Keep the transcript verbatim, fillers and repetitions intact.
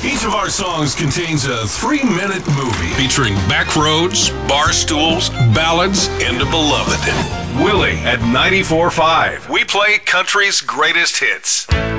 Each of our songs contains a three-minute movie featuring back roads, bar stools, ballads, and a beloved. Willie at ninety-four point five. We play country's greatest hits.